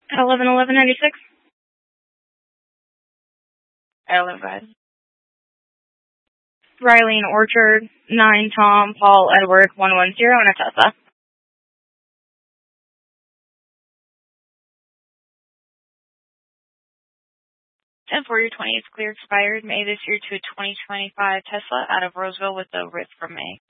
At 11/11/96. At 11. Riley and Orchard, 9 Tom, Paul, Edward, 110, and Atessa. 10-4, your 20th clear expired May this year to a 2025 Tesla out of Roseville with a RIP from May.